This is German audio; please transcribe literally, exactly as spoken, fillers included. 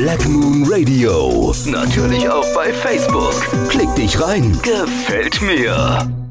Black Moon Radio. Natürlich auch bei Facebook. Klick dich rein. Gefällt mir.